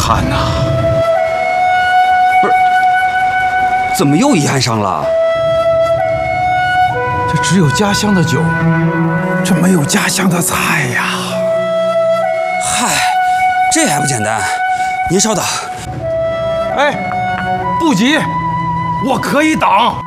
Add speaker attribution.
Speaker 1: 憾呐！
Speaker 2: 不是，怎么又遗憾上了？
Speaker 1: 这只有家乡的酒，这没有家乡的菜呀！
Speaker 2: 嗨，这还不简单？您稍等。
Speaker 1: 哎，不急，我可以挡。